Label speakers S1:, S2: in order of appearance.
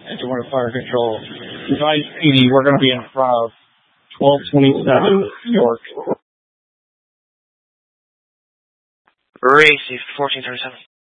S1: Edgewater Fire Control. Advise PD, we're going to be in front of 1227 York.
S2: Racy 1437.